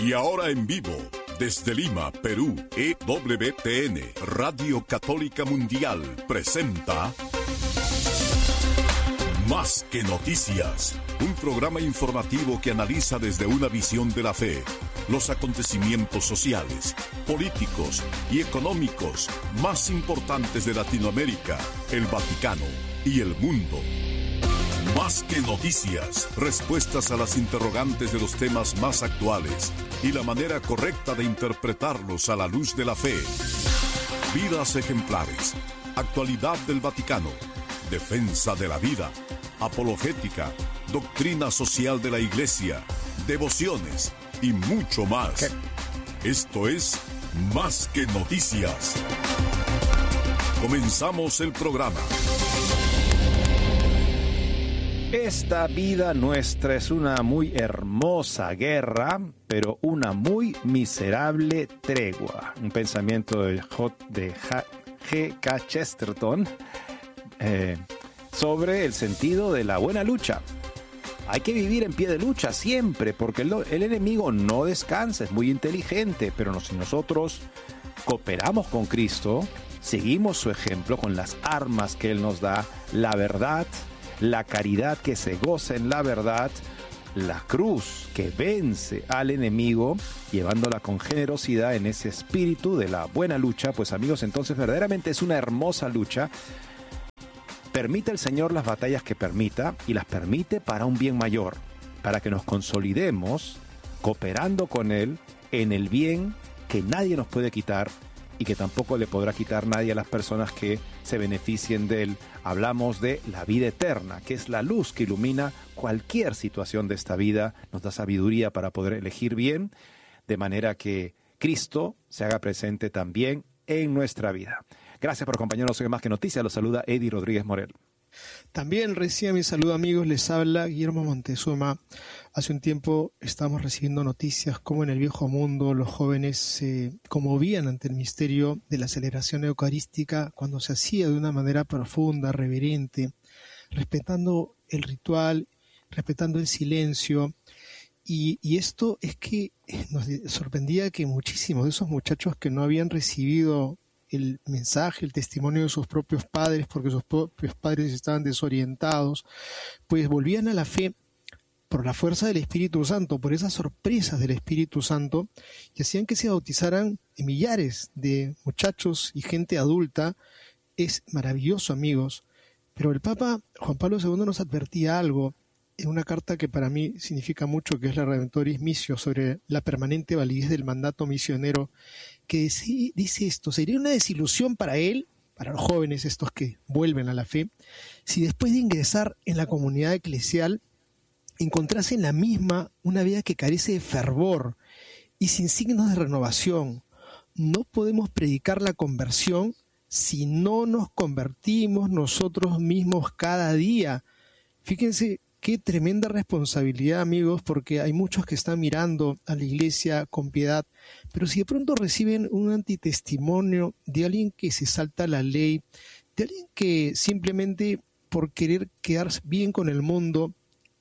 Y ahora en vivo, desde Lima, Perú, EWTN, Radio Católica Mundial, presenta Más que Noticias, un programa informativo que analiza desde una visión de la fe los acontecimientos sociales, políticos y económicos más importantes de Latinoamérica, el Vaticano y el mundo. Más que noticias, respuestas a las interrogantes de los temas más actuales y la manera correcta de interpretarlos a la luz de la fe. Vidas ejemplares, actualidad del Vaticano, defensa de la vida, apologética, doctrina social de la Iglesia, devociones y mucho más. Esto es Más que Noticias. Comenzamos el programa. Esta vida nuestra es una muy hermosa guerra, pero una muy miserable tregua. Un pensamiento de G.K. Chesterton sobre el sentido de la buena lucha. Hay que vivir en pie de lucha siempre, porque el enemigo no descansa, es muy inteligente, pero si nosotros cooperamos con Cristo, seguimos su ejemplo con las armas que Él nos da, la verdad, la caridad que se goza en la verdad, la cruz que vence al enemigo, llevándola con generosidad en ese espíritu de la buena lucha. Pues amigos, entonces verdaderamente es una hermosa lucha. Permite el Señor las batallas que permita, y las permite para un bien mayor, para que nos consolidemos cooperando con Él en el bien que nadie nos puede quitar y que tampoco le podrá quitar nadie a las personas que se beneficien de Él. Hablamos de la vida eterna, que es la luz que ilumina cualquier situación de esta vida, nos da sabiduría para poder elegir bien, de manera que Cristo se haga presente también en nuestra vida. Gracias por acompañarnos hoy en Más que Noticias. Los saluda Eddie Rodríguez Morel. También recién mi saludo, amigos, les habla Guillermo Montezuma. Hace un tiempo estábamos recibiendo noticias como en el viejo mundo los jóvenes se conmovían ante el misterio de la celebración eucarística cuando se hacía de una manera profunda, reverente, respetando el ritual, respetando el silencio. Y esto es que nos sorprendía que muchísimos de esos muchachos que no habían recibido el mensaje, el testimonio de sus propios padres, porque sus propios padres estaban desorientados, pues volvían a la fe por la fuerza del Espíritu Santo, por esas sorpresas del Espíritu Santo, y hacían que se bautizaran millares de muchachos y gente adulta. Es maravilloso, amigos. Pero el Papa Juan Pablo II nos advertía algo en una carta que para mí significa mucho, que es la Redemptoris Missio, sobre la permanente validez del mandato misionero, que dice esto: sería una desilusión para él, para los jóvenes estos que vuelven a la fe, si después de ingresar en la comunidad eclesial encontrasen la misma una vida que carece de fervor y sin signos de renovación. No podemos predicar la conversión si no nos convertimos nosotros mismos cada día. Fíjense qué tremenda responsabilidad, amigos, porque hay muchos que están mirando a la iglesia con piedad, pero si de pronto reciben un antitestimonio de alguien que se salta la ley, de alguien que simplemente por querer quedar bien con el mundo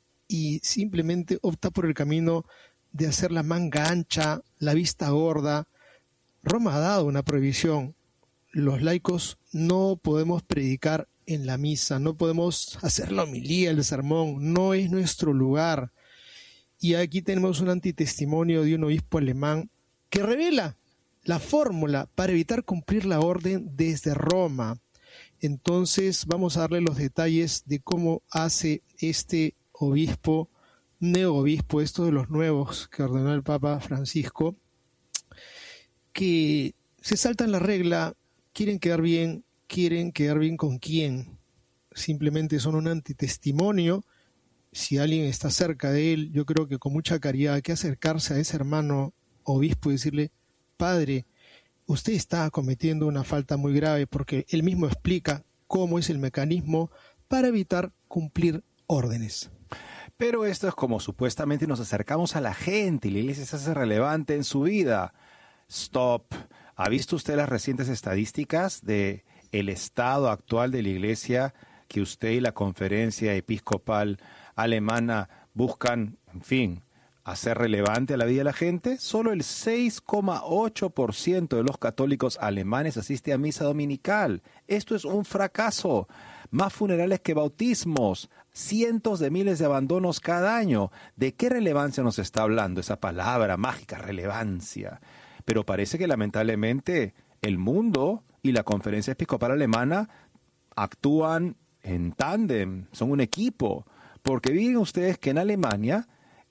y simplemente opta por el camino de hacer la manga ancha, la vista gorda, Roma ha dado una prohibición. Los laicos no podemos predicar en la misa, no podemos hacer la homilía, el sermón, no es nuestro lugar. Y aquí tenemos un antitestimonio de un obispo alemán que revela la fórmula para evitar cumplir la orden desde Roma. Entonces vamos a darle los detalles de cómo hace este obispo, neoobispo, esto de los nuevos que ordenó el Papa Francisco, que se saltan la regla, quieren quedar bien con quién. Simplemente son un antitestimonio. Si alguien está cerca de él, yo creo que con mucha caridad hay que acercarse a ese hermano obispo y decirle: padre, usted está cometiendo una falta muy grave, porque él mismo explica cómo es el mecanismo para evitar cumplir órdenes. Pero esto es como supuestamente nos acercamos a la gente y la iglesia se hace relevante en su vida. Stop. ¿Ha visto usted las recientes estadísticas de el estado actual de la iglesia que usted y la conferencia episcopal alemana buscan, en fin, hacer relevante a la vida de la gente, solo el 6,8% de los católicos alemanes asiste a misa dominical. Esto es un fracaso. Más funerales que bautismos, cientos de miles de abandonos cada año. ¿De qué relevancia nos está hablando esa palabra mágica, relevancia? Pero parece que lamentablemente el mundo y la Conferencia Episcopal Alemana actúan en tándem, son un equipo. Porque miren ustedes que en Alemania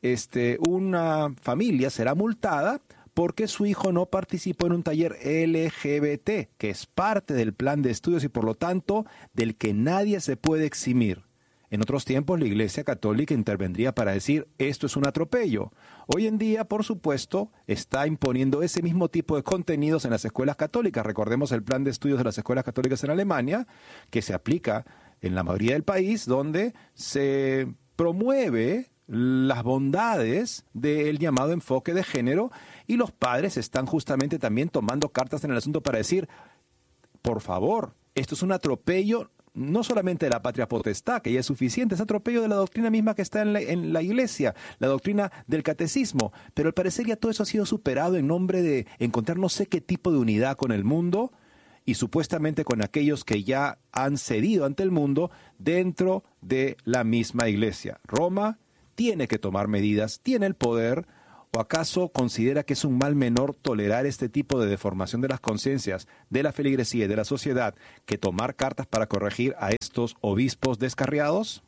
una familia será multada porque su hijo no participó en un taller LGBT, que es parte del plan de estudios y por lo tanto del que nadie se puede eximir. En otros tiempos la Iglesia Católica intervendría para decir esto es un atropello. Hoy en día, por supuesto, está imponiendo ese mismo tipo de contenidos en las escuelas católicas. Recordemos el plan de estudios de las escuelas católicas en Alemania, que se aplica en la mayoría del país, donde se promueve las bondades del llamado enfoque de género y los padres están justamente también tomando cartas en el asunto para decir, por favor, esto es un atropello no solamente de la patria potestad, que ya es suficiente, es atropello de la doctrina misma que está en la iglesia, la doctrina del catecismo, pero al parecer ya todo eso ha sido superado en nombre de encontrar no sé qué tipo de unidad con el mundo y supuestamente con aquellos que ya han cedido ante el mundo dentro de la misma iglesia. Roma tiene que tomar medidas, tiene el poder, ¿o acaso considera que es un mal menor tolerar este tipo de deformación de las conciencias, de la feligresía y de la sociedad, que tomar cartas para corregir a estos obispos descarriados?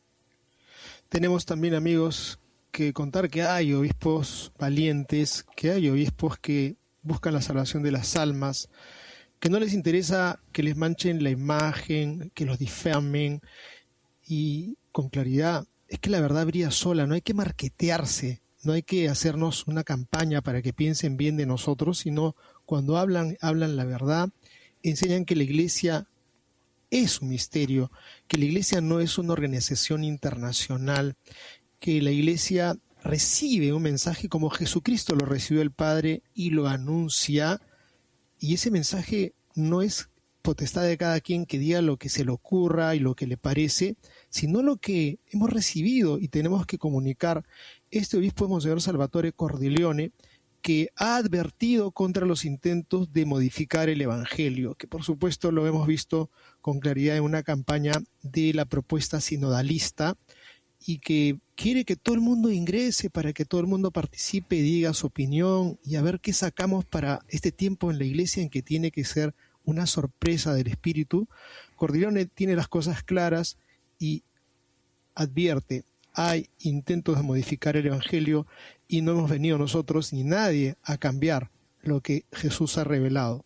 Tenemos también, amigos, que contar que hay obispos valientes, que hay obispos que buscan la salvación de las almas, que no les interesa que les manchen la imagen, que los difamen, y con claridad, es que la verdad brilla sola, no hay que marketearse, no hay que hacernos una campaña para que piensen bien de nosotros, sino cuando hablan la verdad, enseñan que la iglesia es un misterio, que la iglesia no es una organización internacional, que la iglesia recibe un mensaje como Jesucristo lo recibió el Padre y lo anuncia, y ese mensaje no es potestad de cada quien que diga lo que se le ocurra y lo que le parece, sino lo que hemos recibido y tenemos que comunicar. Este obispo es Monseñor Salvatore Cordileone, que ha advertido contra los intentos de modificar el Evangelio, que por supuesto lo hemos visto con claridad en una campaña de la propuesta sinodalista y que quiere que todo el mundo ingrese para que todo el mundo participe, diga su opinión y a ver qué sacamos para este tiempo en la iglesia en que tiene que ser una sorpresa del Espíritu. Cordileone tiene las cosas claras y advierte, hay intentos de modificar el Evangelio y no hemos venido nosotros ni nadie a cambiar lo que Jesús ha revelado.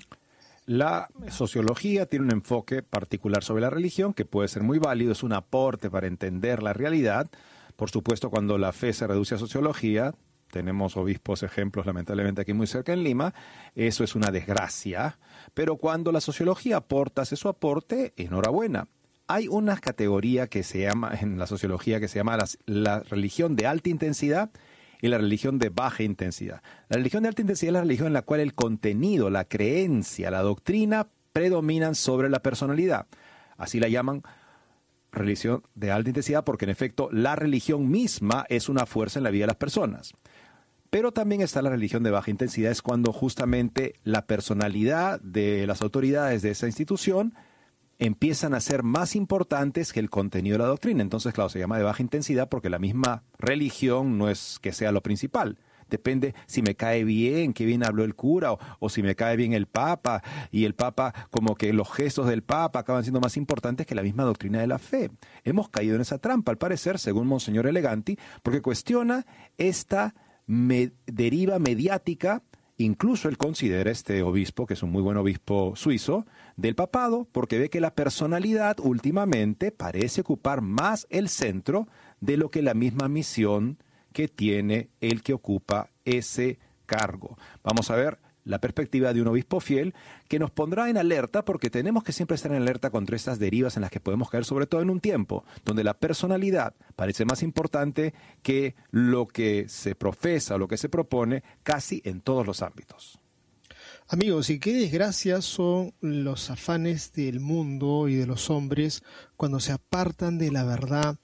La sociología tiene un enfoque particular sobre la religión que puede ser muy válido, es un aporte para entender la realidad. Por supuesto, cuando la fe se reduce a sociología, tenemos obispos ejemplos lamentablemente aquí muy cerca en Lima, eso es una desgracia, pero cuando la sociología hace su aporte, enhorabuena. Hay una categoría que se llama en la sociología que se llama la religión de alta intensidad y la religión de baja intensidad. La religión de alta intensidad es la religión en la cual el contenido, la creencia, la doctrina predominan sobre la personalidad. Así la llaman religión de alta intensidad porque en efecto la religión misma es una fuerza en la vida de las personas. Pero también está la religión de baja intensidad, es cuando justamente la personalidad de las autoridades de esa institución empiezan a ser más importantes que el contenido de la doctrina. Entonces, claro, se llama de baja intensidad porque la misma religión no es que sea lo principal. Depende si me cae bien, qué bien habló el cura, o si me cae bien el Papa, y el Papa, como que los gestos del Papa acaban siendo más importantes que la misma doctrina de la fe. Hemos caído en esa trampa, al parecer, según Monseñor Eleganti, porque cuestiona esta deriva mediática. Incluso él considera este obispo, que es un muy buen obispo suizo, del papado, porque ve que la personalidad últimamente parece ocupar más el centro de lo que la misma misión que tiene el que ocupa ese cargo. Vamos a ver la perspectiva de un obispo fiel que nos pondrá en alerta, porque tenemos que siempre estar en alerta contra estas derivas en las que podemos caer, sobre todo en un tiempo donde la personalidad parece más importante que lo que se profesa o lo que se propone casi en todos los ámbitos. Amigos, y qué desgracia son los afanes del mundo y de los hombres cuando se apartan de la verdad,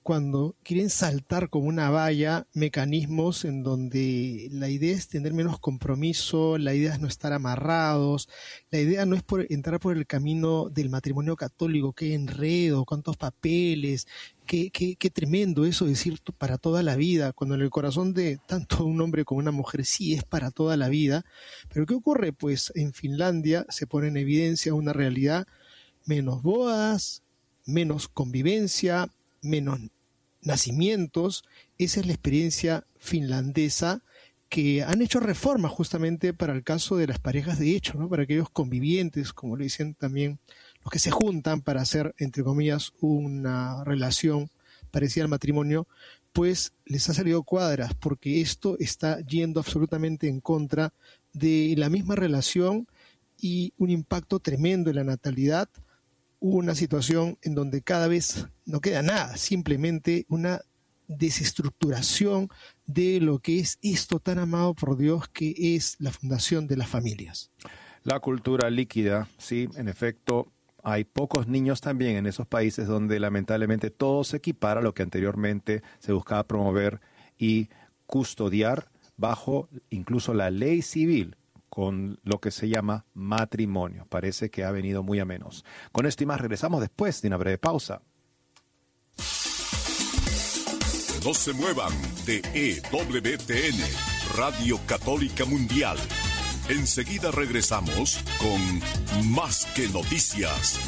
cuando quieren saltar como una valla mecanismos en donde la idea es tener menos compromiso, la idea es no estar amarrados, la idea no es entrar por el camino del matrimonio católico, qué enredo, cuántos papeles, qué tremendo eso decir para toda la vida, cuando en el corazón de tanto un hombre como una mujer sí es para toda la vida. Pero ¿qué ocurre? Pues en Finlandia se pone en evidencia una realidad: menos bodas, menos convivencia, menos nacimientos. Esa es la experiencia finlandesa, que han hecho reformas justamente para el caso de las parejas de hecho, ¿no? Para aquellos convivientes, como le dicen también, los que se juntan para hacer, entre comillas, una relación parecida al matrimonio, pues les ha salido cuadras, porque esto está yendo absolutamente en contra de la misma relación y un impacto tremendo en la natalidad. Una situación en donde cada vez no queda nada, simplemente una desestructuración de lo que es esto tan amado por Dios, que es la fundación de las familias. La cultura líquida, sí, en efecto, hay pocos niños también en esos países donde lamentablemente todo se equipara a lo que anteriormente se buscaba promover y custodiar bajo incluso la ley civil, con lo que se llama matrimonio. Parece que ha venido muy a menos. Con esto y más regresamos después de una breve pausa. No se muevan de EWTN, Radio Católica Mundial. Enseguida regresamos con Más que Noticias.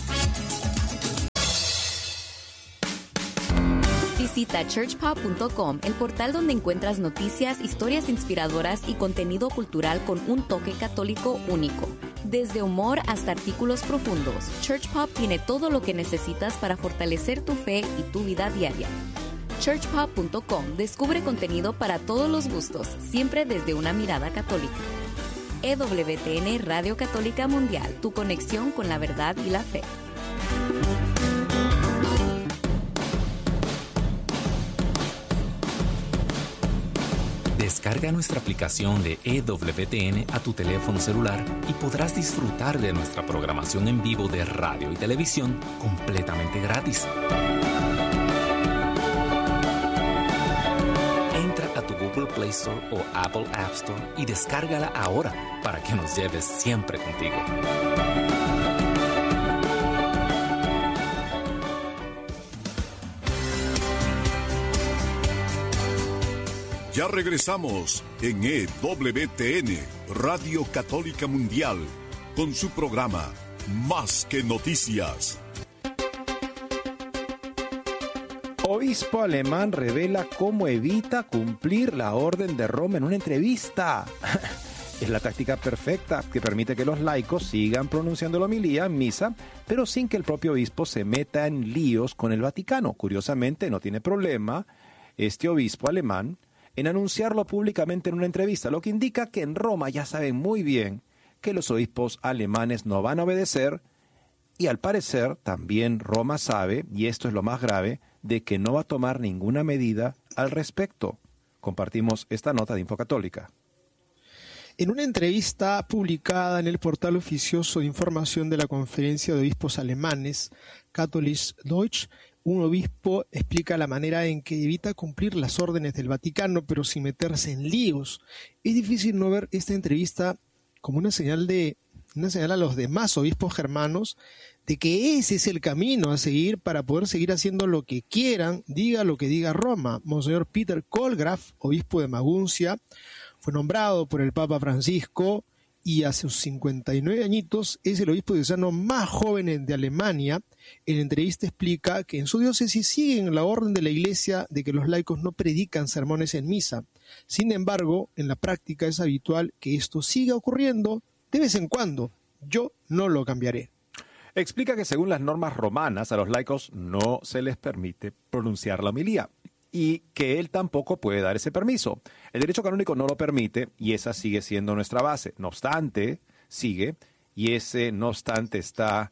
Visita churchpop.com, el portal donde encuentras noticias, historias inspiradoras y contenido cultural con un toque católico único. Desde humor hasta artículos profundos, Churchpop tiene todo lo que necesitas para fortalecer tu fe y tu vida diaria. churchpop.com descubre contenido para todos los gustos, siempre desde una mirada católica. EWTN Radio Católica Mundial, tu conexión con la verdad y la fe. Descarga nuestra aplicación de EWTN a tu teléfono celular y podrás disfrutar de nuestra programación en vivo de radio y televisión completamente gratis. Entra a tu Google Play Store o Apple App Store y descárgala ahora para que nos lleves siempre contigo. Ya regresamos en EWTN, Radio Católica Mundial, con su programa Más que Noticias. Obispo alemán revela cómo evita cumplir la orden de Roma en una entrevista. Es la táctica perfecta que permite que los laicos sigan pronunciando la homilía en misa, pero sin que el propio obispo se meta en líos con el Vaticano. Curiosamente, no tiene problema este obispo alemán en anunciarlo públicamente en una entrevista, lo que indica que en Roma ya saben muy bien que los obispos alemanes no van a obedecer, y al parecer también Roma sabe, y esto es lo más grave, de que no va a tomar ninguna medida al respecto. Compartimos esta nota de Infocatólica. En una entrevista publicada en el portal oficioso de información de la Conferencia de Obispos Alemanes, Catholisch Deutsch, un obispo explica la manera en que evita cumplir las órdenes del Vaticano, pero sin meterse en líos. Es difícil no ver esta entrevista como una señal a los demás obispos germanos de que ese es el camino a seguir para poder seguir haciendo lo que quieran, diga lo que diga Roma. Monseñor Peter Kohlgraf, obispo de Maguncia, fue nombrado por el Papa Francisco y a sus 59 añitos es el obispo diocesano más joven de Alemania. En la entrevista explica que en su diócesis siguen la orden de la Iglesia de que los laicos no predican sermones en misa. Sin embargo, en la práctica es habitual que esto siga ocurriendo de vez en cuando. Yo no lo cambiaré. Explica que según las normas romanas a los laicos no se les permite pronunciar la homilía y que él tampoco puede dar ese permiso. El derecho canónico no lo permite y esa sigue siendo nuestra base. No obstante, sigue, y ese no obstante está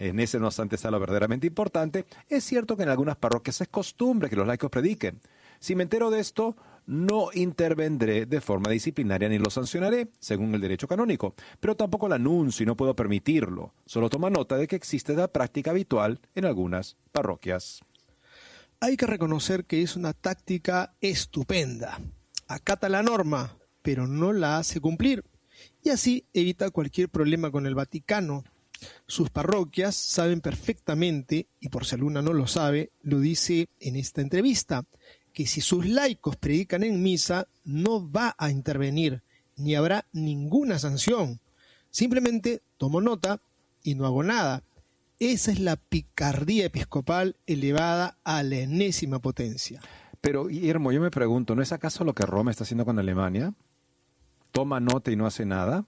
lo verdaderamente importante. Es cierto que en algunas parroquias es costumbre que los laicos prediquen. Si me entero de esto, no intervendré de forma disciplinaria ni lo sancionaré, según el derecho canónico, pero tampoco lo anuncio y no puedo permitirlo. Solo toma nota de que existe la práctica habitual en algunas parroquias. Hay que reconocer que es una táctica estupenda. Acata la norma, pero no la hace cumplir. Y así evita cualquier problema con el Vaticano. Sus parroquias saben perfectamente, y por si alguna no lo sabe, lo dice en esta entrevista, que si sus laicos predican en misa, no va a intervenir, ni habrá ninguna sanción. Simplemente tomo nota y no hago nada. Esa es la picardía episcopal elevada a la enésima potencia. Pero, Guillermo, yo me pregunto, ¿no es acaso lo que Roma está haciendo con Alemania? Toma nota y no hace nada.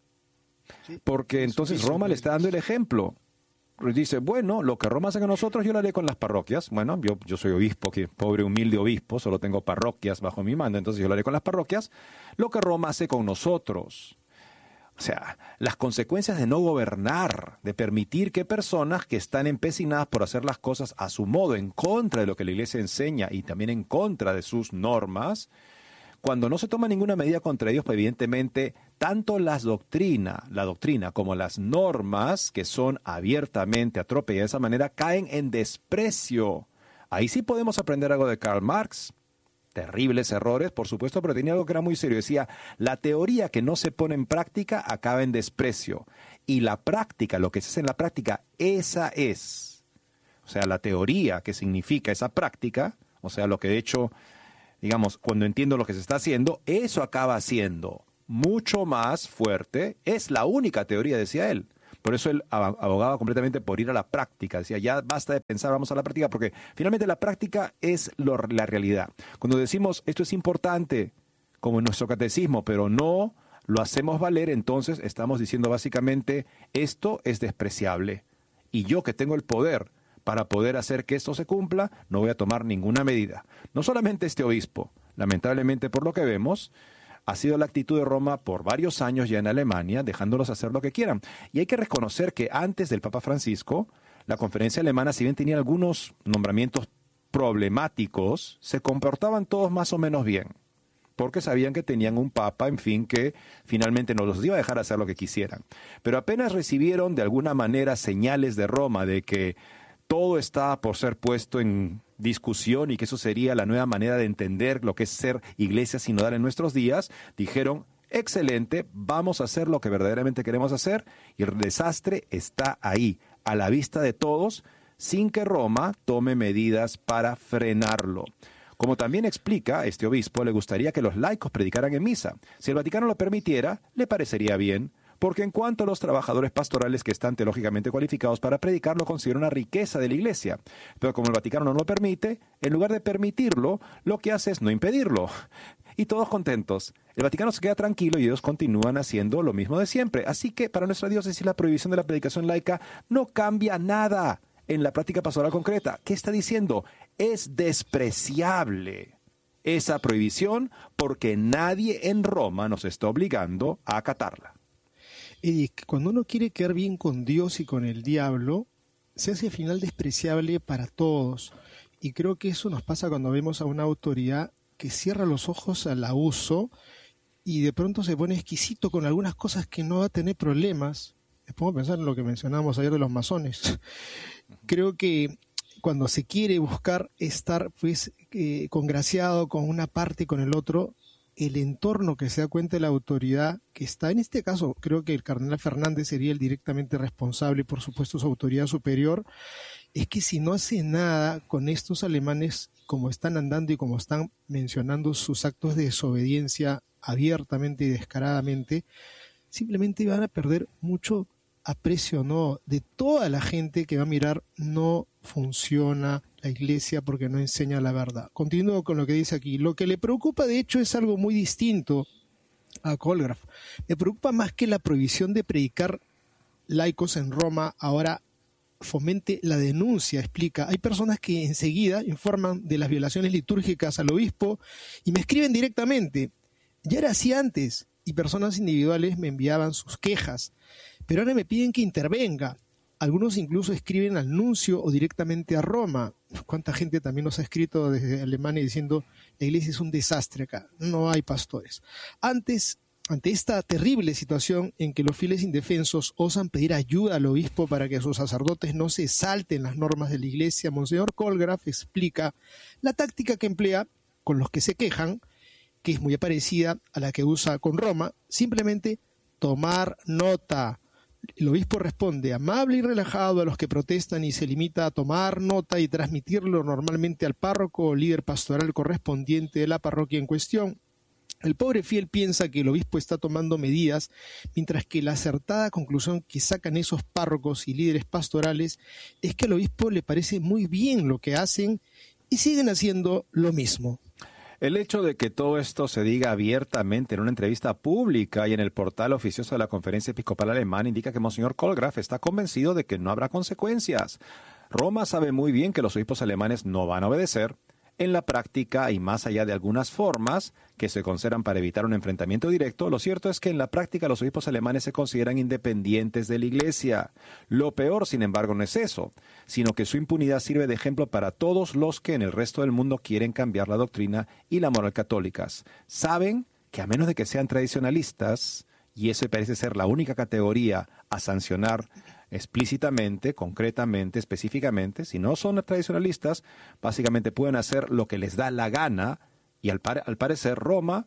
Porque entonces Roma le está dando el ejemplo. Dice, bueno, lo que Roma hace con nosotros yo lo haré con las parroquias. Bueno, yo soy obispo, que pobre humilde obispo, solo tengo parroquias bajo mi mando, entonces yo lo haré con las parroquias. Lo que Roma hace con nosotros. O sea, las consecuencias de no gobernar, de permitir que personas que están empecinadas por hacer las cosas a su modo, en contra de lo que la Iglesia enseña y también en contra de sus normas, cuando no se toma ninguna medida contra ellos, pues evidentemente tanto la doctrina como las normas que son abiertamente atropelladas de esa manera caen en desprecio. Ahí sí podemos aprender algo de Karl Marx. Terribles errores, por supuesto, pero tenía algo que era muy serio. Decía, la teoría que no se pone en práctica acaba en desprecio. Y la práctica, lo que se hace en la práctica, esa es. O sea, la teoría que significa esa práctica, o sea, lo que de hecho, digamos, cuando entiendo lo que se está haciendo, eso acaba siendo mucho más fuerte. Es la única teoría, decía él. Por eso él abogaba completamente por ir a la práctica. Decía, ya basta de pensar, vamos a la práctica, porque finalmente la práctica es la realidad. Cuando decimos, esto es importante, como en nuestro catecismo, pero no lo hacemos valer, entonces estamos diciendo básicamente, esto es despreciable. Y yo que tengo el poder para poder hacer que esto se cumpla, no voy a tomar ninguna medida. No solamente este obispo, lamentablemente por lo que vemos, ha sido la actitud de Roma por varios años ya en Alemania, dejándolos hacer lo que quieran. Y hay que reconocer que antes del Papa Francisco, la conferencia alemana, si bien tenía algunos nombramientos problemáticos, se comportaban todos más o menos bien, porque sabían que tenían un papa, en fin, que finalmente no los iba a dejar hacer lo que quisieran. Pero apenas recibieron de alguna manera señales de Roma de que todo estaba por ser puesto en discusión y que eso sería la nueva manera de entender lo que es ser iglesia sinodal en nuestros días, dijeron, excelente, vamos a hacer lo que verdaderamente queremos hacer, y el desastre está ahí, a la vista de todos, sin que Roma tome medidas para frenarlo. Como también explica este obispo, le gustaría que los laicos predicaran en misa. Si el Vaticano lo permitiera, le parecería bien, porque en cuanto a los trabajadores pastorales que están teológicamente cualificados para predicar, lo considera una riqueza de la Iglesia. Pero como el Vaticano no lo permite, en lugar de permitirlo, lo que hace es no impedirlo. Y todos contentos. El Vaticano se queda tranquilo y ellos continúan haciendo lo mismo de siempre. Así que para nuestra diócesis la prohibición de la predicación laica no cambia nada en la práctica pastoral concreta. ¿Qué está diciendo? Es despreciable esa prohibición porque nadie en Roma nos está obligando a acatarla. Y cuando uno quiere quedar bien con Dios y con el diablo, se hace al final despreciable para todos. Y creo que eso nos pasa cuando vemos a una autoridad que cierra los ojos al abuso y de pronto se pone exquisito con algunas cosas que no va a tener problemas. Me pongo a pensar en lo que mencionábamos ayer de los masones. Creo que cuando se quiere buscar estar congraciado con una parte y con el otro, el entorno que se da cuenta de la autoridad que está, en este caso creo que el cardenal Fernández sería el directamente responsable y por supuesto su autoridad superior, es que si no hace nada con estos alemanes como están andando y como están mencionando sus actos de desobediencia abiertamente y descaradamente, simplemente van a perder mucho aprecio, ¿no?, de toda la gente que va a mirar. No funciona la iglesia porque no enseña la verdad. Continúo con lo que dice aquí. Lo que le preocupa, de hecho, es algo muy distinto a Kohlgraf. Me preocupa más que la prohibición de predicar laicos en Roma ahora fomente la denuncia, explica. Hay personas que enseguida informan de las violaciones litúrgicas al obispo y me escriben directamente. Ya era así antes y personas individuales me enviaban sus quejas, pero ahora me piden que intervenga. Algunos incluso escriben al nuncio o directamente a Roma. ¿Cuánta gente también nos ha escrito desde Alemania diciendo la iglesia es un desastre acá, no hay pastores? Antes ante esta terrible situación en que los fieles indefensos osan pedir ayuda al obispo para que sus sacerdotes no se salten las normas de la iglesia, Monseñor Colgraf explica la táctica que emplea con los que se quejan, que es muy parecida a la que usa con Roma, simplemente tomar nota. El obispo responde amable y relajado a los que protestan y se limita a tomar nota y transmitirlo normalmente al párroco o líder pastoral correspondiente de la parroquia en cuestión. El pobre fiel piensa que el obispo está tomando medidas, mientras que la acertada conclusión que sacan esos párrocos y líderes pastorales es que al obispo le parece muy bien lo que hacen y siguen haciendo lo mismo. El hecho de que todo esto se diga abiertamente en una entrevista pública y en el portal oficioso de la Conferencia Episcopal Alemana indica que Monseñor Colgraf está convencido de que no habrá consecuencias. Roma sabe muy bien que los obispos alemanes no van a obedecer. En la práctica, y más allá de algunas formas que se consideran para evitar un enfrentamiento directo, lo cierto es que en la práctica los obispos alemanes se consideran independientes de la Iglesia. Lo peor, sin embargo, no es eso, sino que su impunidad sirve de ejemplo para todos los que en el resto del mundo quieren cambiar la doctrina y la moral católicas. Saben que a menos de que sean tradicionalistas, y ese parece ser la única categoría a sancionar explícitamente, concretamente, específicamente, si no son tradicionalistas, básicamente pueden hacer lo que les da la gana y al parecer Roma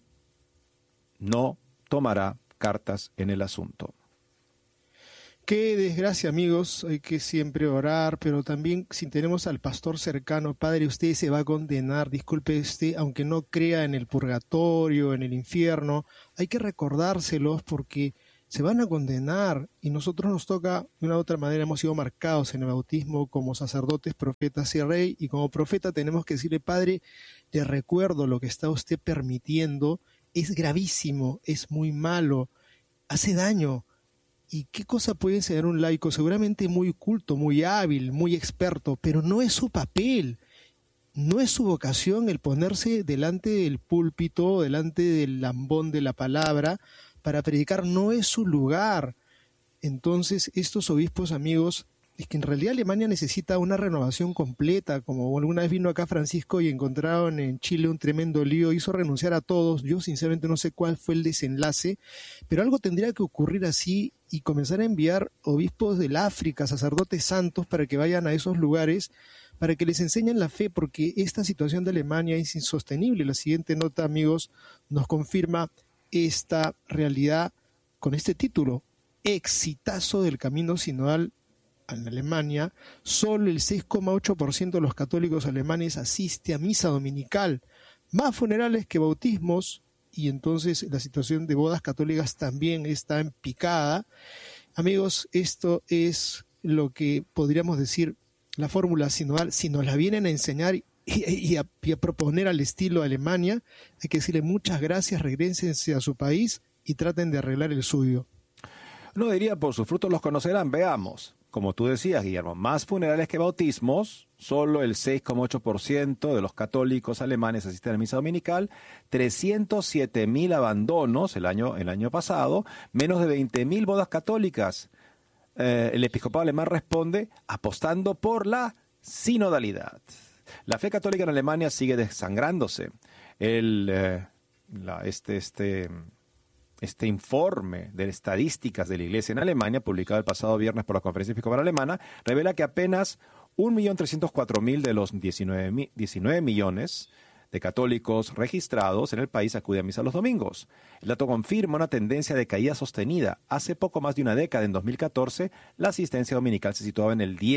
no tomará cartas en el asunto. Qué desgracia, amigos, hay que siempre orar, pero también si tenemos al pastor cercano, padre, usted se va a condenar, disculpe usted, aunque no crea en el purgatorio, en el infierno, hay que recordárselos porque se van a condenar y nosotros nos toca, de una u otra manera hemos sido marcados en el bautismo como sacerdotes, profetas y rey, y como profeta tenemos que decirle, padre, le recuerdo lo que está usted permitiendo, es gravísimo, es muy malo, hace daño. ¿Y qué cosa puede enseñar un laico? Seguramente muy culto, muy hábil, muy experto, pero no es su papel, no es su vocación el ponerse delante del púlpito, delante del lambón de la palabra, para predicar, no es su lugar. Entonces, estos obispos, amigos, es que en realidad Alemania necesita una renovación completa, como alguna vez vino acá Francisco y encontraron en Chile un tremendo lío, hizo renunciar a todos, yo sinceramente no sé cuál fue el desenlace, pero algo tendría que ocurrir así y comenzar a enviar obispos del África, sacerdotes santos, para que vayan a esos lugares, para que les enseñen la fe, porque esta situación de Alemania es insostenible. La siguiente nota, amigos, nos confirma esta realidad con este título: exitazo del camino sinodal en Alemania. Solo el 6,8% de los católicos alemanes asiste a misa dominical, más funerales que bautismos, y entonces la situación de bodas católicas también está en picada. Amigos, esto es lo que podríamos decir la fórmula sinodal. Si nos la vienen a enseñar y a proponer al estilo Alemania, hay que decirle muchas gracias, regrésense a su país y traten de arreglar el suyo. No diría por sus frutos los conocerán, veamos. Como tú decías, Guillermo, más funerales que bautismos, solo el 6,8% de los católicos alemanes asisten a la misa dominical, 307.000 abandonos el año pasado, menos de 20.000 bodas católicas. El episcopado alemán responde apostando por la sinodalidad. La fe católica en Alemania sigue desangrándose. Este informe de estadísticas de la Iglesia en Alemania, publicado el pasado viernes por la Conferencia Episcopal Alemana, revela que apenas 1.304.000 de los 19 millones de católicos registrados en el país acuden a misa los domingos. El dato confirma una tendencia de caída sostenida. Hace poco más de una década, en 2014, la asistencia dominical se situaba en el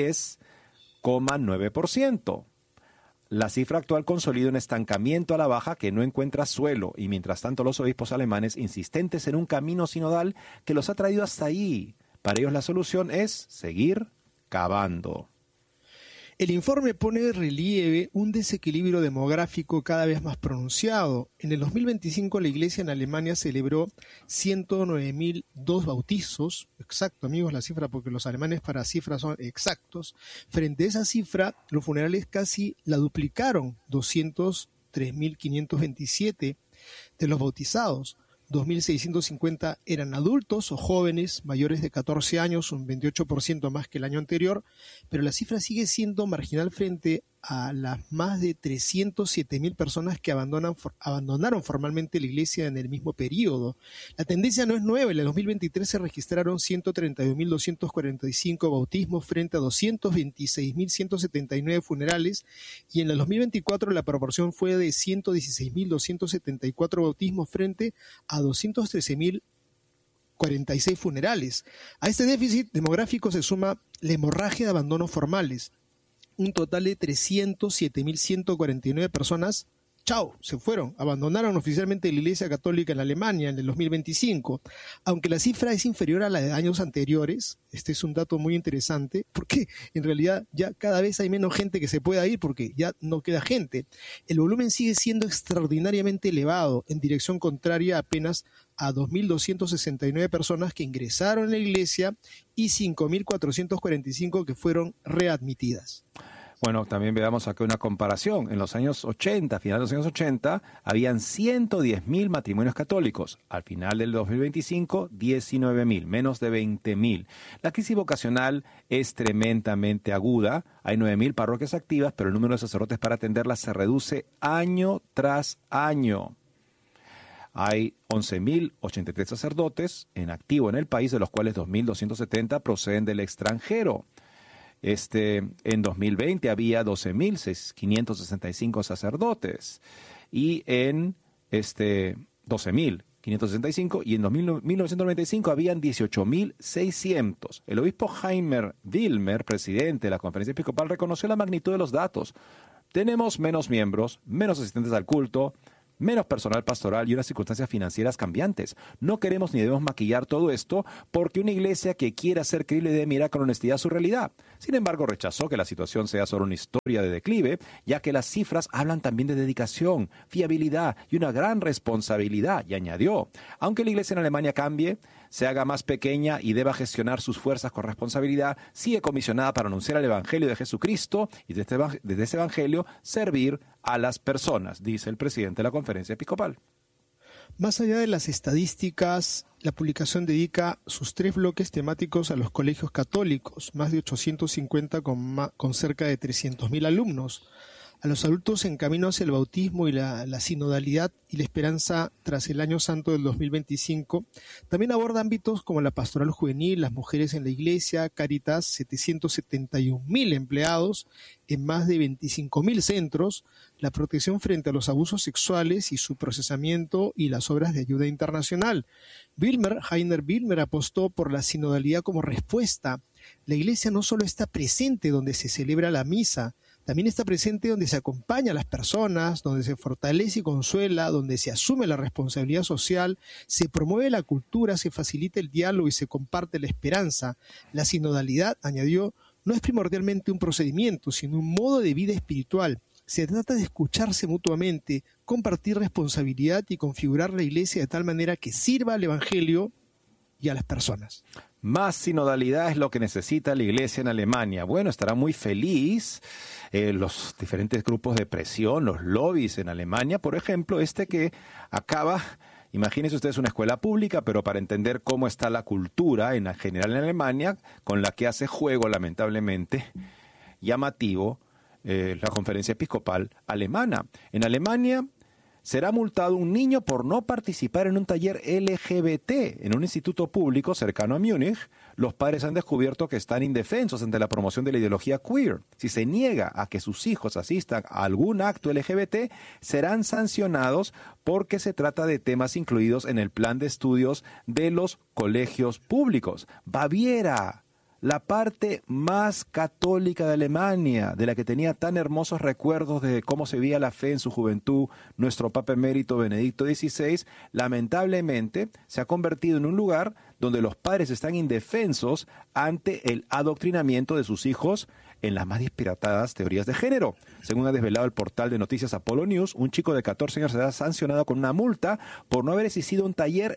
10,9%. La cifra actual consolida un estancamiento a la baja que no encuentra suelo, y mientras tanto los obispos alemanes insistentes en un camino sinodal que los ha traído hasta ahí. Para ellos la solución es seguir cavando. El informe pone de relieve un desequilibrio demográfico cada vez más pronunciado. En el 2025 la Iglesia en Alemania celebró 109.002 bautizos, exacto amigos la cifra porque los alemanes para cifras son exactos. Frente a esa cifra, los funerales casi la duplicaron, 203.527 de los bautizados. 2.650 eran adultos o jóvenes mayores de 14 años, un 28% más que el año anterior, pero la cifra sigue siendo marginal frente a las más de 307.000 personas que abandonaron formalmente la iglesia en el mismo periodo. La tendencia no es nueva. En el 2023 se registraron 132.245 bautismos frente a 226.179 funerales, y en el 2024 la proporción fue de 116.274 bautismos frente a 213.046 funerales. A este déficit demográfico se suma la hemorragia de abandonos formales. Un total de 307.149 personas, se fueron, abandonaron oficialmente la Iglesia Católica en Alemania en el 2025. Aunque la cifra es inferior a la de años anteriores, este es un dato muy interesante, porque en realidad ya cada vez hay menos gente que se pueda ir porque ya no queda gente. El volumen sigue siendo extraordinariamente elevado, en dirección contraria apenas a 2.269 personas que ingresaron en la iglesia y 5.445 que fueron readmitidas. Bueno, también veamos acá una comparación. En los años 80, final de los años 80, habían 110.000 matrimonios católicos. Al final del 2025, 19.000, menos de 20.000. La crisis vocacional es tremendamente aguda. Hay 9.000 parroquias activas, pero el número de sacerdotes para atenderlas se reduce año tras año. Hay 11.083 sacerdotes en activo en el país, de los cuales 2.270 proceden del extranjero. En 2020 había 12.565 sacerdotes y en 12.565, y en 1995 habían 18.600. El obispo Heimer Wilmer, presidente de la Conferencia Episcopal, reconoció la magnitud de los datos. Tenemos menos miembros, menos asistentes al culto, menos personal pastoral y unas circunstancias financieras cambiantes. No queremos ni debemos maquillar todo esto, porque una iglesia que quiera ser creíble debe mirar con honestidad su realidad. Sin embargo, rechazó que la situación sea solo una historia de declive, ya que las cifras hablan también de dedicación, fiabilidad y una gran responsabilidad. Y añadió, aunque la iglesia en Alemania cambie, se haga más pequeña y deba gestionar sus fuerzas con responsabilidad, sigue comisionada para anunciar el Evangelio de Jesucristo y desde ese Evangelio servir a las personas, dice el presidente de la Conferencia Episcopal. Más allá de las estadísticas, la publicación dedica sus 3 bloques temáticos a los colegios católicos, más de 850 con cerca de 300.000 alumnos, a los adultos en camino hacia el bautismo y la sinodalidad y la esperanza tras el Año Santo del 2025. También aborda ámbitos como la pastoral juvenil, las mujeres en la iglesia, Cáritas, 771.000 empleados en más de 25.000 centros, la protección frente a los abusos sexuales y su procesamiento y las obras de ayuda internacional. Heiner Wilmer apostó por la sinodalidad como respuesta. La iglesia no solo está presente donde se celebra la misa, también está presente donde se acompaña a las personas, donde se fortalece y consuela, donde se asume la responsabilidad social, se promueve la cultura, se facilita el diálogo y se comparte la esperanza. La sinodalidad, añadió, no es primordialmente un procedimiento, sino un modo de vida espiritual. Se trata de escucharse mutuamente, compartir responsabilidad y configurar la iglesia de tal manera que sirva al Evangelio y a las personas. Más sinodalidad es lo que necesita la iglesia en Alemania. Bueno, estará muy feliz los diferentes grupos de presión, los lobbies en Alemania, por ejemplo, que acaba, imagínense ustedes una escuela pública, pero para entender cómo está la cultura en general en Alemania, con la que hace juego, lamentablemente, llamativo, la Conferencia Episcopal Alemana. En Alemania será multado un niño por no participar en un taller LGBT en un instituto público cercano a Múnich. Los padres han descubierto que están indefensos ante la promoción de la ideología queer. Si se niega a que sus hijos asistan a algún acto LGBT, serán sancionados porque se trata de temas incluidos en el plan de estudios de los colegios públicos. Baviera, la parte más católica de Alemania, de la que tenía tan hermosos recuerdos de cómo se veía la fe en su juventud, nuestro Papa Emérito Benedicto XVI, lamentablemente se ha convertido en un lugar donde los padres están indefensos ante el adoctrinamiento de sus hijos en las más disparatadas teorías de género. Según ha desvelado el portal de noticias Apollo News, un chico de 14 años será sancionado con una multa por no haber asistido a un taller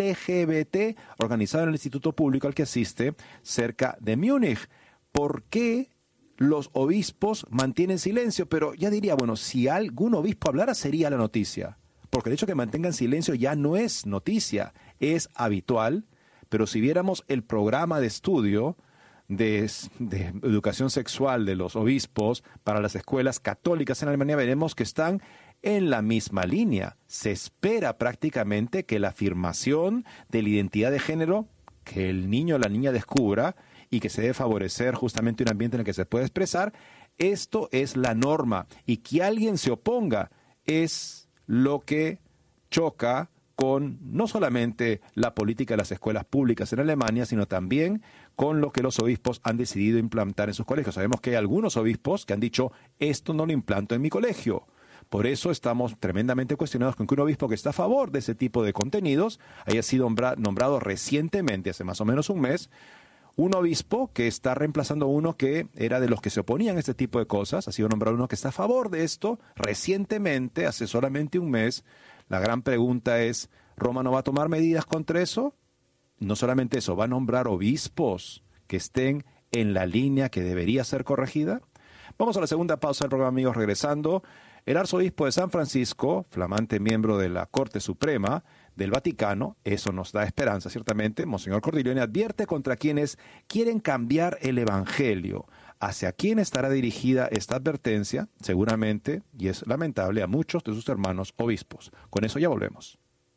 LGBT organizado en el instituto público al que asiste cerca de Múnich. ¿Por qué los obispos mantienen silencio? Pero ya diría, bueno, si algún obispo hablara sería la noticia, porque el hecho de que mantengan silencio ya no es noticia, es habitual. Pero si viéramos el programa de estudio de educación sexual de los obispos para las escuelas católicas en Alemania, veremos que están en la misma línea. Se espera prácticamente que la afirmación de la identidad de género que el niño o la niña descubra y que se debe favorecer justamente un ambiente en el que se puede expresar, esto es la norma. Y que alguien se oponga es lo que choca con no solamente la política de las escuelas públicas en Alemania, sino también con lo que los obispos han decidido implantar en sus colegios. Sabemos que hay algunos obispos que han dicho, esto no lo implanto en mi colegio. Por eso estamos tremendamente cuestionados con que un obispo que está a favor de ese tipo de contenidos haya sido nombrado recientemente, hace más o menos un mes, un obispo que está reemplazando a uno que era de los que se oponían a este tipo de cosas. Ha sido nombrado uno que está a favor de esto recientemente, hace solamente un mes. La gran pregunta es, ¿Roma no va a tomar medidas contra eso? No solamente eso, ¿va a nombrar obispos que estén en la línea que debería ser corregida? Vamos a la segunda pausa del programa, amigos. Regresando, el arzobispo de San Francisco, flamante miembro de la Corte Suprema del Vaticano, eso nos da esperanza ciertamente, Monseñor Cordileone advierte contra quienes quieren cambiar el Evangelio. ¿Hacia quién estará dirigida esta advertencia? Seguramente, y es lamentable, a muchos de sus hermanos obispos. Con eso ya volvemos.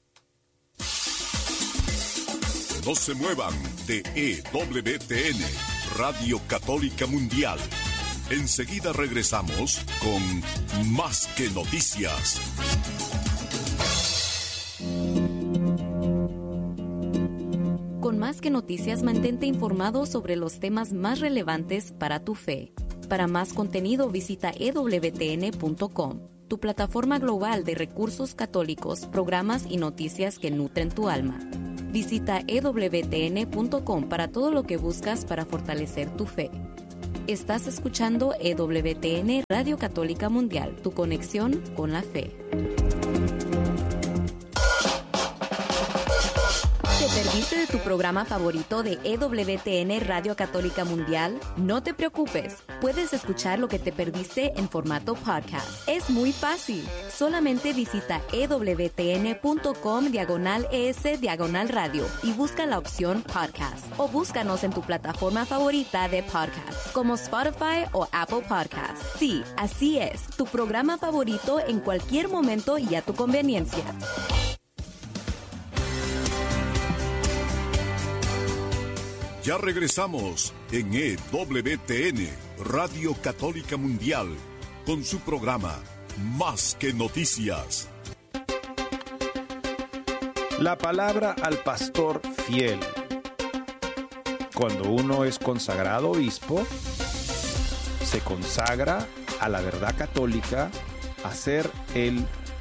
No se muevan de EWTN, Radio Católica Mundial. Enseguida regresamos con Más que Noticias. Con Más que Noticias, mantente informado sobre los temas más relevantes para tu fe. Para más contenido, visita ewtn.com, tu plataforma global de recursos católicos, programas y noticias que nutren tu alma. Visita ewtn.com para todo lo que buscas para fortalecer tu fe. Estás escuchando EWTN Radio Católica Mundial, tu conexión con la fe. ¿Te perdiste de tu programa favorito de EWTN Radio Católica Mundial? No te preocupes, puedes escuchar lo que te perdiste en formato podcast. Es muy fácil. Solamente visita ewtn.com/ES/radio y busca la opción podcast. O búscanos en tu plataforma favorita de podcast, como Spotify o Apple Podcasts. Sí, así es, tu programa favorito en cualquier momento y a tu conveniencia. Ya regresamos en EWTN, Radio Católica Mundial, con su programa Más que Noticias. La palabra al pastor fiel. Cuando uno es consagrado obispo, se consagra a la verdad católica, a ser el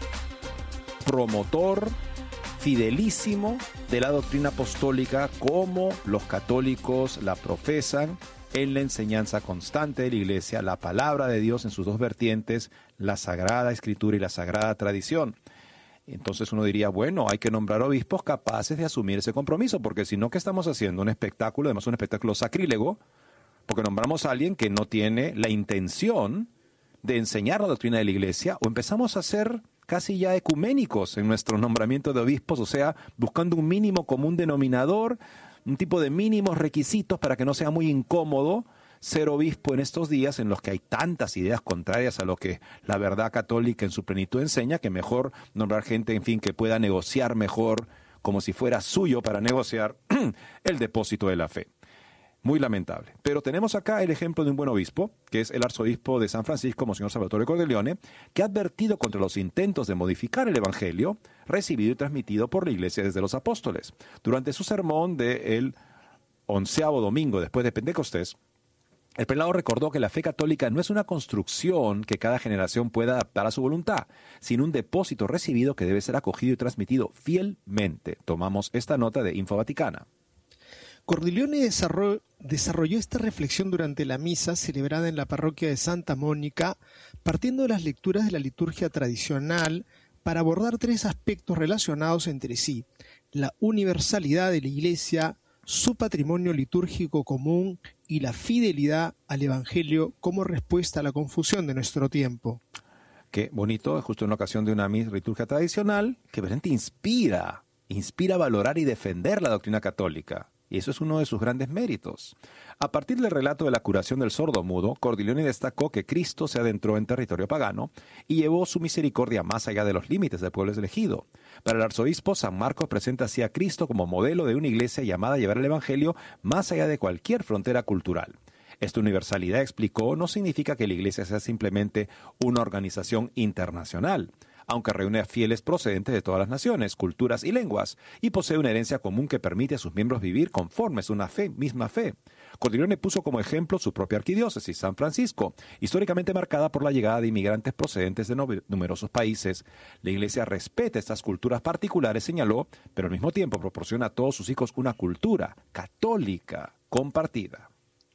promotor fidelísimo de la doctrina apostólica como los católicos la profesan en la enseñanza constante de la Iglesia, la palabra de Dios en sus dos vertientes, la Sagrada Escritura y la Sagrada Tradición. Entonces uno diría, bueno, hay que nombrar obispos capaces de asumir ese compromiso, porque si no, ¿qué estamos haciendo? Un espectáculo, además un espectáculo sacrílego, porque nombramos a alguien que no tiene la intención de enseñar la doctrina de la Iglesia, o empezamos a ser casi ya ecuménicos en nuestro nombramiento de obispos, o sea, buscando un mínimo común denominador, un tipo de mínimos requisitos para que no sea muy incómodo ser obispo en estos días en los que hay tantas ideas contrarias a lo que la verdad católica en su plenitud enseña, que mejor nombrar gente, en fin, que pueda negociar mejor, como si fuera suyo para negociar el depósito de la fe. Muy lamentable. Pero tenemos acá el ejemplo de un buen obispo, que es el arzobispo de San Francisco, Monseñor Salvatore Cordileone, que ha advertido contra los intentos de modificar el Evangelio recibido y transmitido por la Iglesia desde los apóstoles. Durante su sermón del 11º domingo después de Pentecostés, el prelado recordó que la fe católica no es una construcción que cada generación pueda adaptar a su voluntad, sino un depósito recibido que debe ser acogido y transmitido fielmente. Tomamos esta nota de Info Vaticana. Cordileone desarrolló esta reflexión durante la misa celebrada en la parroquia de Santa Mónica, partiendo de las lecturas de la liturgia tradicional para abordar tres aspectos relacionados entre sí: la universalidad de la Iglesia, su patrimonio litúrgico común y la fidelidad al Evangelio como respuesta a la confusión de nuestro tiempo. Qué bonito, justo en la ocasión de una liturgia tradicional que realmente inspira a valorar y defender la doctrina católica. Y eso es uno de sus grandes méritos. A partir del relato de la curación del sordomudo, Cordileone destacó que Cristo se adentró en territorio pagano y llevó su misericordia más allá de los límites del pueblo elegido. Para el arzobispo, San Marcos presenta así a Cristo como modelo de una iglesia llamada a llevar el evangelio más allá de cualquier frontera cultural. Esta universalidad, explicó, no significa que la iglesia sea simplemente una organización internacional, aunque reúne a fieles procedentes de todas las naciones, culturas y lenguas, y posee una herencia común que permite a sus miembros vivir conformes a una misma fe. Cordileone puso como ejemplo su propia arquidiócesis, San Francisco, históricamente marcada por la llegada de inmigrantes procedentes de numerosos países. La Iglesia respeta estas culturas particulares, señaló, pero al mismo tiempo proporciona a todos sus hijos una cultura católica compartida.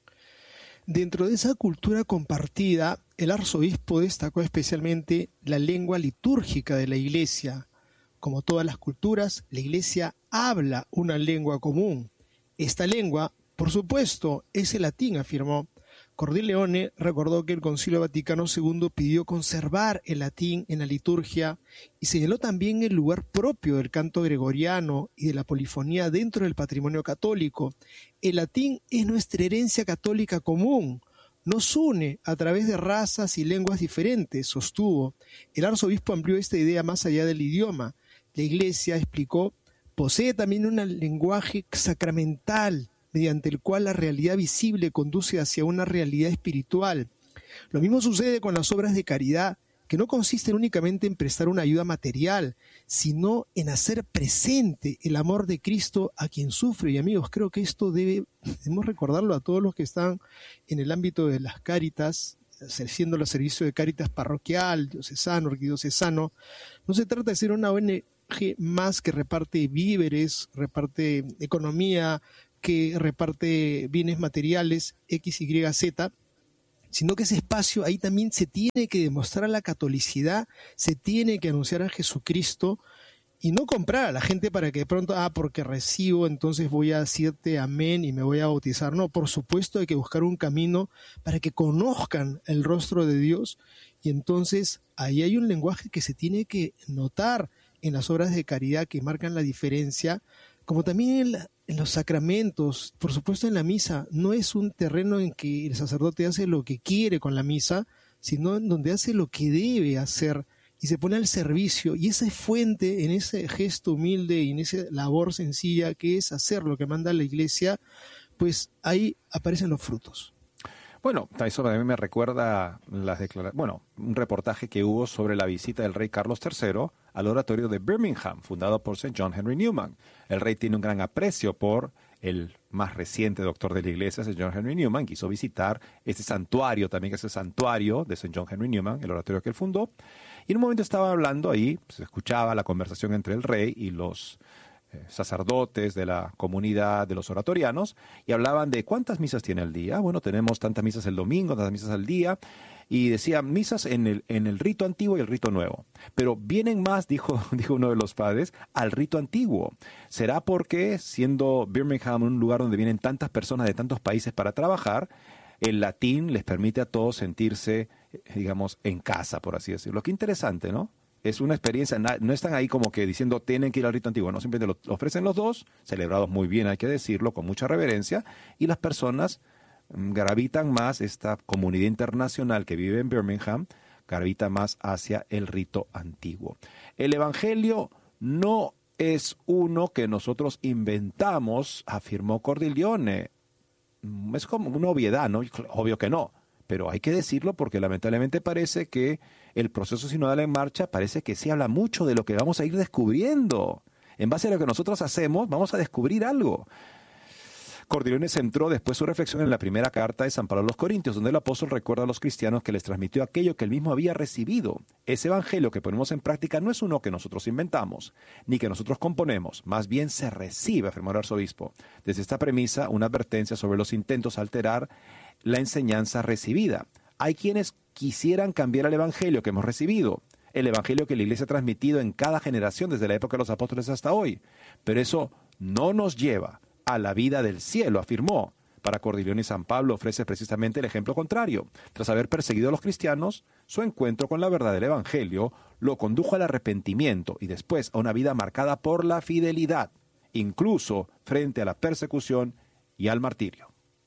Dentro de esa cultura compartida, el arzobispo destacó especialmente la lengua litúrgica de la Iglesia. Como todas las culturas, la Iglesia habla una lengua común. Esta lengua, por supuesto, es el latín, afirmó. Cordileone recordó que el Concilio Vaticano II pidió conservar el latín en la liturgia y señaló también el lugar propio del canto gregoriano y de la polifonía dentro del patrimonio católico. El latín es nuestra herencia católica común. Nos une a través de razas y lenguas diferentes, sostuvo. El arzobispo amplió esta idea más allá del idioma. La Iglesia, explicó, posee también un lenguaje sacramental, mediante el cual la realidad visible conduce hacia una realidad espiritual. Lo mismo sucede con las obras de caridad, que no consisten únicamente en prestar una ayuda material, sino en hacer presente el amor de Cristo a quien sufre. Y amigos, creo que esto debemos recordarlo a todos los que están en el ámbito de las Cáritas, ejerciendo el servicio de Cáritas parroquial, diocesano, arquidiocesano. No se trata de ser una ONG más que reparte víveres, reparte economía, que reparte bienes materiales X, Y, Z, sino que ese espacio ahí también se tiene que demostrar la catolicidad, se tiene que anunciar a Jesucristo y no comprar a la gente para que de pronto, porque recibo, entonces voy a decirte amén y me voy a bautizar. No, por supuesto hay que buscar un camino para que conozcan el rostro de Dios y entonces ahí hay un lenguaje que se tiene que notar en las obras de caridad que marcan la diferencia, como también en los sacramentos, por supuesto en la misa. No es un terreno en que el sacerdote hace lo que quiere con la misa, sino en donde hace lo que debe hacer y se pone al servicio. Y esa es fuente, en ese gesto humilde y en esa labor sencilla que es hacer lo que manda la Iglesia, pues ahí aparecen los frutos. Bueno, eso a mí me recuerda un reportaje que hubo sobre la visita del rey Carlos III al oratorio de Birmingham, fundado por St. John Henry Newman. El rey tiene un gran aprecio por el más reciente doctor de la iglesia, St. John Henry Newman. Quiso visitar este santuario, también que es el santuario de St. John Henry Newman, el oratorio que él fundó. Y en un momento estaba hablando ahí, se escuchaba la conversación entre el rey y los sacerdotes de la comunidad de los oratorianos, y hablaban de cuántas misas tiene al día. Bueno, tenemos tantas misas el domingo, tantas misas al día, y decían misas en el rito antiguo y el rito nuevo. Pero vienen más, dijo uno de los padres, al rito antiguo. ¿Será porque, siendo Birmingham un lugar donde vienen tantas personas de tantos países para trabajar, el latín les permite a todos sentirse, digamos, en casa, por así decirlo? Qué interesante, ¿no? Es una experiencia, no están ahí como que diciendo tienen que ir al rito antiguo, no, simplemente lo ofrecen los dos, celebrados muy bien, hay que decirlo, con mucha reverencia, y las personas gravitan más, esta comunidad internacional que vive en Birmingham, gravita más hacia el rito antiguo. El evangelio no es uno que nosotros inventamos, afirmó Cordileone. Es como una obviedad, ¿no? Obvio que no. Pero hay que decirlo porque lamentablemente parece que el proceso sinodal en marcha parece que sí habla mucho de lo que vamos a ir descubriendo. En base a lo que nosotros hacemos, vamos a descubrir algo. Cordileone centró después su reflexión en la primera carta de San Pablo a los Corintios, donde el apóstol recuerda a los cristianos que les transmitió aquello que él mismo había recibido. Ese evangelio que ponemos en práctica no es uno que nosotros inventamos, ni que nosotros componemos, más bien se recibe, afirmó el arzobispo. Desde esta premisa, una advertencia sobre los intentos a alterar la enseñanza recibida. Hay quienes quisieran cambiar el evangelio que hemos recibido, el evangelio que la Iglesia ha transmitido en cada generación desde la época de los apóstoles hasta hoy, pero eso no nos lleva a la vida del cielo, afirmó. Para Cordileone, San Pablo ofrece precisamente el ejemplo contrario. Tras haber perseguido a los cristianos, su encuentro con la verdad del evangelio lo condujo al arrepentimiento y después a una vida marcada por la fidelidad. incluso frente a la persecución y al martirio.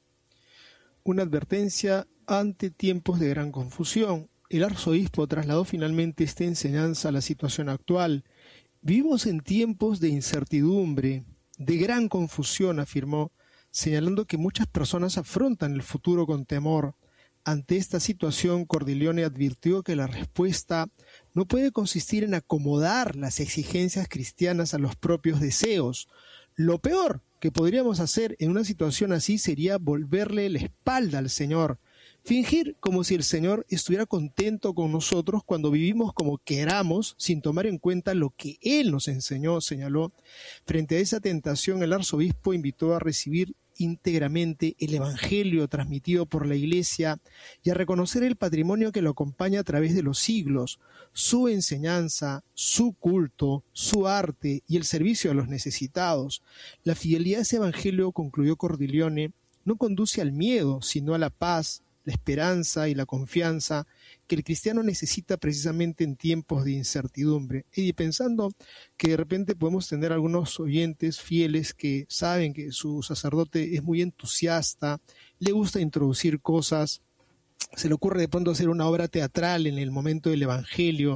Una advertencia ante tiempos de gran confusión. El arzobispo trasladó finalmente esta enseñanza a la situación actual. Vivimos en tiempos de incertidumbre, de gran confusión, afirmó, señalando que muchas personas afrontan el futuro con temor. Ante esta situación, Cordileone advirtió que la respuesta no puede consistir en acomodar las exigencias cristianas a los propios deseos. Lo peor que podríamos hacer en una situación así sería volverle la espalda al Señor, fingir como si el Señor estuviera contento con nosotros cuando vivimos como queramos, sin tomar en cuenta lo que Él nos enseñó, señaló. Frente a esa tentación, el arzobispo invitó a recibir íntegramente el Evangelio transmitido por la Iglesia y a reconocer el patrimonio que lo acompaña a través de los siglos, su enseñanza, su culto, su arte y el servicio a los necesitados. La fidelidad a ese Evangelio, concluyó Cordileone, no conduce al miedo, sino a la paz, la esperanza y la confianza que el cristiano necesita precisamente en tiempos de incertidumbre. Y pensando que de repente podemos tener algunos oyentes fieles que saben que su sacerdote es muy entusiasta, le gusta introducir cosas, se le ocurre de pronto hacer una obra teatral en el momento del Evangelio,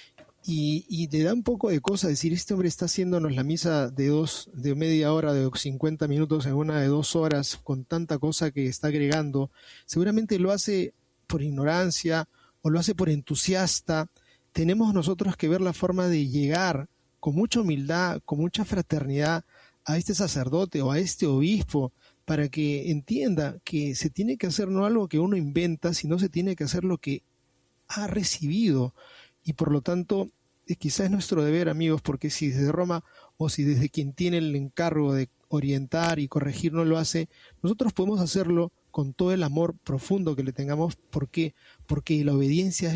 y te da un poco de cosa decir, este hombre está haciéndonos la misa de media hora, de 50 minutos en una de 2 horas, con tanta cosa que está agregando. Seguramente lo hace por ignorancia o lo hace por entusiasta. Tenemos nosotros que ver la forma de llegar con mucha humildad, con mucha fraternidad a este sacerdote o a este obispo, para que entienda que se tiene que hacer no algo que uno inventa, sino se tiene que hacer lo que ha recibido. Y por lo tanto, quizás es nuestro deber, amigos, porque si desde Roma o si desde quien tiene el encargo de orientar y corregir no lo hace, nosotros podemos hacerlo con todo el amor profundo que le tengamos. ¿Por qué? Porque la obediencia